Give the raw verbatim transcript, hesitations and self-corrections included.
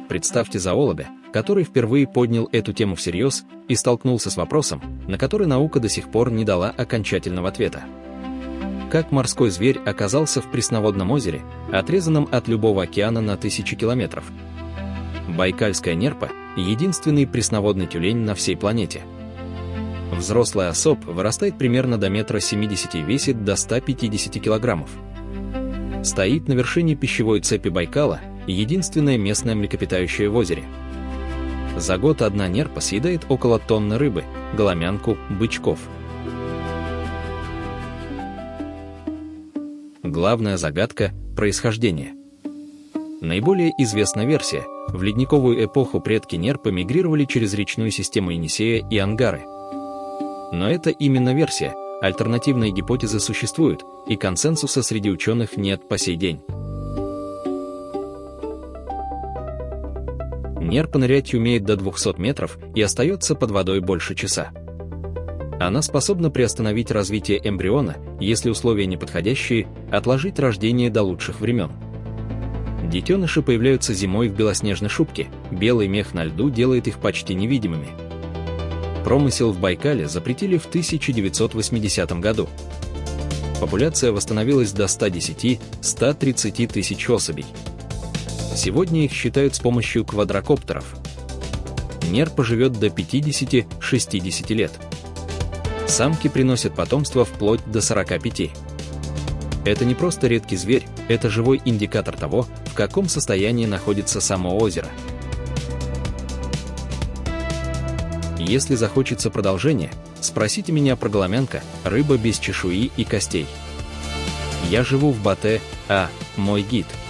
Представьте зоолога, который впервые поднял эту тему всерьез и столкнулся с вопросом, на который наука до сих пор не дала окончательного ответа. Как морской зверь оказался в пресноводном озере, отрезанном от любого океана на тысячи километров? Байкальская нерпа – единственный пресноводный тюлень на всей планете. Взрослый особь вырастает примерно до метра семидесяти и весит до ста пятидесяти килограммов. Стоит на вершине пищевой цепи Байкала, единственное местное млекопитающее в озере. За год одна нерпа съедает около тонны рыбы, голомянку, бычков. Главная загадка – происхождение. Наиболее известная версия – в ледниковую эпоху предки нерпы мигрировали через речную систему Енисея и Ангары. Но это именно версия, альтернативные гипотезы существуют, и консенсуса среди ученых нет по сей день. Нерпа нырять умеет до двухсот метров и остается под водой больше часа. Она способна приостановить развитие эмбриона, если условия неподходящие, отложить рождение до лучших времен. Детеныши появляются зимой в белоснежной шубке, белый мех на льду делает их почти невидимыми. Промысел в Байкале запретили в тысяча девятьсот восьмидесятом году. Популяция восстановилась до ста десяти — ста тридцати тысяч особей. Сегодня их считают с помощью квадрокоптеров. Нерпа живет до пятидесяти — шестидесяти лет. Самки приносят потомство вплоть до сорока пяти. Это не просто редкий зверь, это живой индикатор того, в каком состоянии находится само озеро. Если захочется продолжение, спросите меня про голомянка, рыба без чешуи и костей. Я живу в Батэ, а мой гид –